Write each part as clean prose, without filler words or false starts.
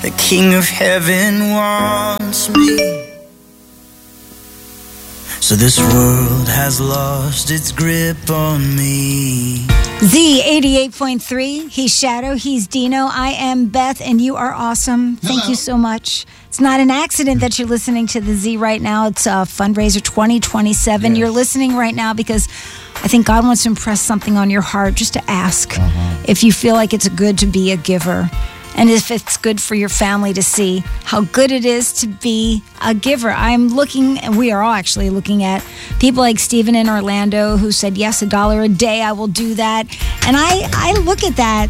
The King of Heaven wants me. So this world has lost its grip on me. Z88.3, he's Shadow, he's Dino, I am Beth, and you are awesome. Thank you so much. It's not an accident that you're listening to the Z right now. It's a fundraiser 2027. Yes. You're listening right now because I think God wants to impress something on your heart, just to ask if you feel like it's good to be a giver. And if it's good for your family to see how good it is to be a giver. I'm looking, and we are all actually looking at people like Stephen in Orlando who said, yes, $1 a day, I will do that. And I look at that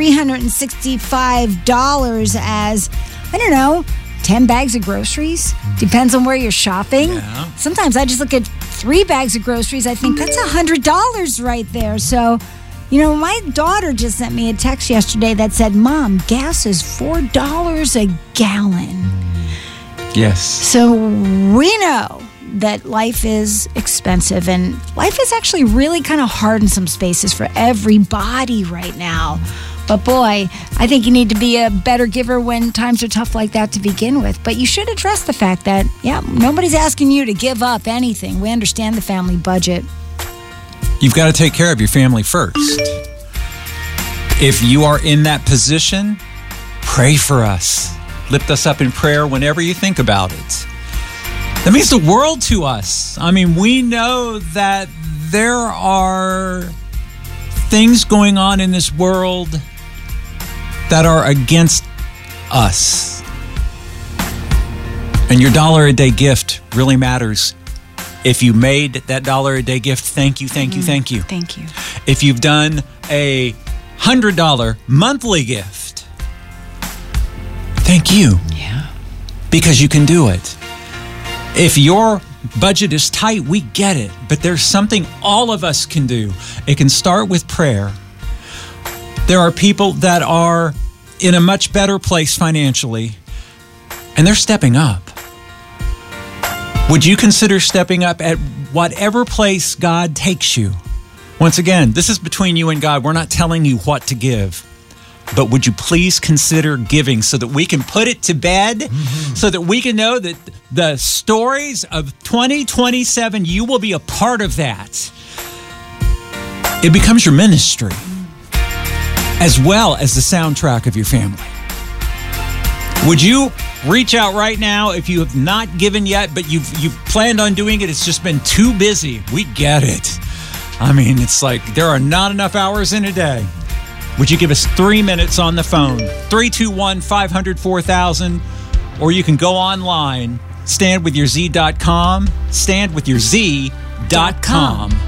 $365 as, I don't know, 10 bags of groceries. Depends on where you're shopping. Yeah. Sometimes I just look at 3 bags of groceries. I think that's $100 right there. So, you know, my daughter just sent me a text yesterday that said, Mom, gas is $4 a gallon. Yes. So we know that life is expensive, and life is actually really kind of hard in some spaces for everybody right now. But boy, I think you need to be a better giver when times are tough like that to begin with. But you should address the fact that, nobody's asking you to give up anything. We understand the family budget. You've got to take care of your family first. If you are in that position, pray for us. Lift us up in prayer whenever you think about it. That means the world to us. I mean, we know that there are things going on in this world that are against us. And your $1 a day gift really matters. If you made that $1 a day gift, thank you, thank you, thank you. Thank you. If you've done a $100 monthly gift, thank you. Yeah. Because you can do it. If your budget is tight, we get it. But there's something all of us can do. It can start with prayer. There are people that are in a much better place financially, and they're stepping up. Would you consider stepping up at whatever place God takes you? Once again, this is between you and God. We're not telling you what to give. But would you please consider giving so that we can put it to bed, so that we can know that the stories of 2027, you will be a part of that. It becomes your ministry, as well as the soundtrack of your family. Would you reach out right now if you have not given yet, but you've planned on doing it? It's just been too busy. We get it. I mean, it's like there are not enough hours in a day. Would you give us 3 minutes on the phone? 321-500-4000. Or you can go online, standwithyourz.com, standwithyourz.com.